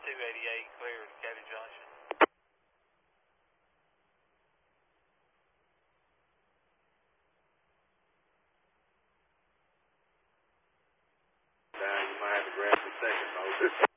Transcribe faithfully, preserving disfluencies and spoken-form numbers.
two eighty-eight, clear to Katy Junction. You might have to grab the second motor.